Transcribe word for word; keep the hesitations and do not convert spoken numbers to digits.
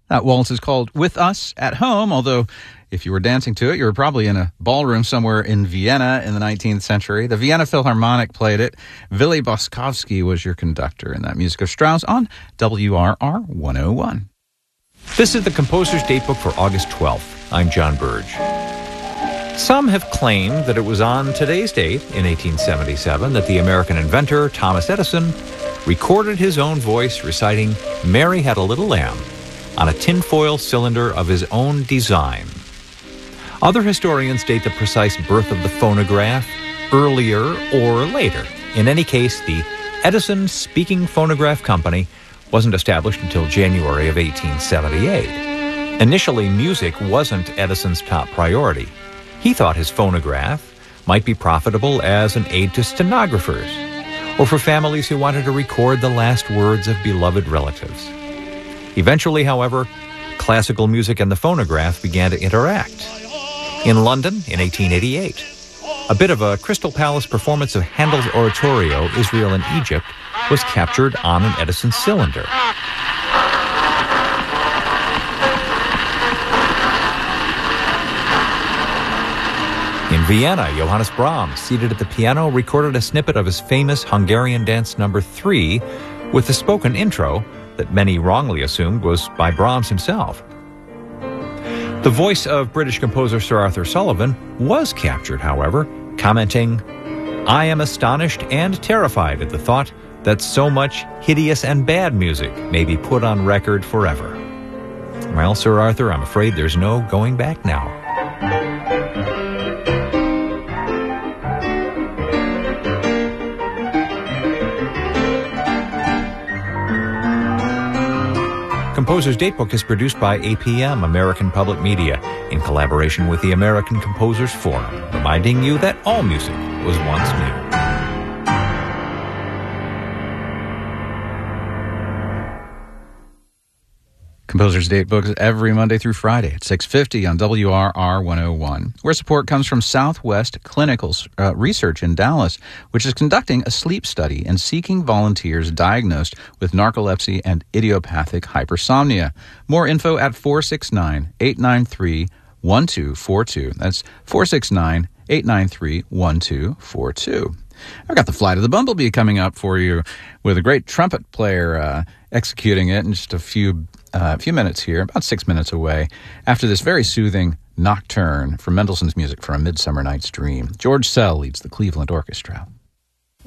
That waltz is called With Us at Home, although if you were dancing to it, you were probably in a ballroom somewhere in Vienna in the nineteenth century. The Vienna Philharmonic played it. Willy Boskovsky was your conductor in that music of Strauss on W R R one oh one. This is the Composer's Datebook for August twelfth. I'm John Burge. Some have claimed that it was on today's date, in eighteen seventy-seven, that the American inventor Thomas Edison recorded his own voice reciting "Mary Had a Little Lamb" on a tinfoil cylinder of his own design. Other historians date the precise birth of the phonograph earlier or later. In any case, the Edison Speaking Phonograph Company wasn't established until January of eighteen seventy-eight. Initially, music wasn't Edison's top priority. He thought his phonograph might be profitable as an aid to stenographers or for families who wanted to record the last words of beloved relatives. Eventually, however, classical music and the phonograph began to interact. In London in eighteen eighty-eight, a bit of a Crystal Palace performance of Handel's oratorio, Israel in Egypt, was captured on an Edison cylinder. In Vienna, Johannes Brahms, seated at the piano, recorded a snippet of his famous Hungarian dance number three with a spoken intro that many wrongly assumed was by Brahms himself. The voice of British composer Sir Arthur Sullivan was captured, however, commenting, "I am astonished and terrified at the thought that so much hideous and bad music may be put on record forever." Well, Sir Arthur, I'm afraid there's no going back now. Composer's Datebook is produced by A P M, American Public Media, in collaboration with the American Composers Forum, reminding you that all music was once new. Composer's Datebook is every Monday through Friday at six fifty on W R R one oh one, where support comes from Southwest Clinical uh, Research in Dallas, which is conducting a sleep study and seeking volunteers diagnosed with narcolepsy and idiopathic hypersomnia. More info at four six nine, eight nine three, one two four two. That's four six nine, eight nine three, one two four two. I've got the Flight of the Bumblebee coming up for you with a great trumpet player uh, executing it in just a few uh, few minutes here, about six minutes away, after this very soothing nocturne from Mendelssohn's Music for a Midsummer Night's Dream. George Szell leads the Cleveland Orchestra.